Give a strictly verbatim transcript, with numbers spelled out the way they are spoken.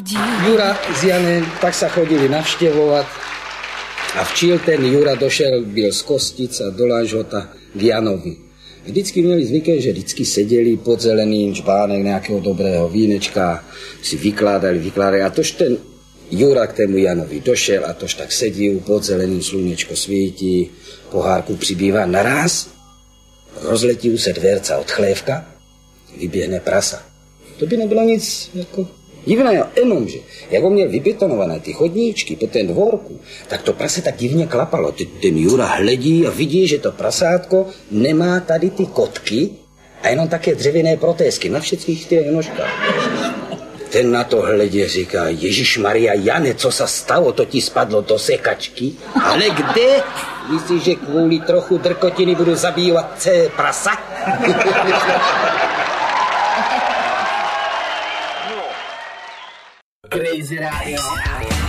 Jura s Janem tak sa chodili navštevovať a včil ten Jura došel, byl z Kostic a do Lanžhota k Janovi. Vždycky měli zvykem, že vždycky seděli pod zeleným čbánek nějakého dobrého vínečka, si vykládali, vykládali a tož ten Jura k tému Janovi došel a tož tak sedí, pod zeleným slunečko svítí, pohárku přibývá naraz, rozletí se dverca od chlévka, vyběhne prasa. To by nebylo nic jako divného, jenomže, jak on měl vybetonované ty chodníčky po ten dvorku, tak to prase tak divně klapalo. Ten Jura hledí a vidí, že to prasátko nemá tady ty kotky a jenom také dřevěné protézky na všech čtyřech nožkách. Ten na to hledě říká, Ježišmaria, Jane, co se stalo, to ti spadlo do sekačky? Ale kde? Myslíš, že kvůli trochu drkotiny budu zabívat celé prasa? Crazy Radio.